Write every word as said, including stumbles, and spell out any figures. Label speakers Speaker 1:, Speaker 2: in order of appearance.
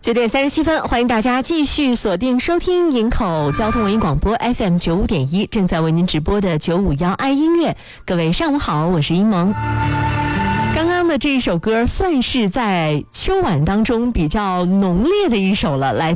Speaker 1: 九点三十七分，欢迎大家继续锁定收听营口交通文艺广播 F M 九五点一，正在为您直播的九五幺爱音乐。各位上午好，我是一萌。刚刚的这一首歌算是在秋晚当中比较浓烈的一首了，来